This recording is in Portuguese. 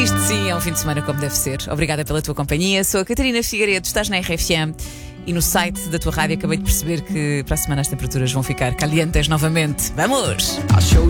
Isto sim é um fim de semana como deve ser. Obrigada pela tua companhia. Sou a Catarina Figueiredo, estás na RFM e no site da tua rádio acabei de perceber que para a semana as temperaturas vão ficar calientes novamente. Vamos!